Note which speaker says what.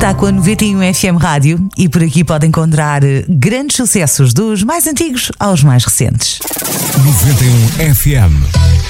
Speaker 1: Está com a 91 FM Rádio e por aqui pode encontrar grandes sucessos dos mais antigos aos mais recentes.
Speaker 2: 91 FM.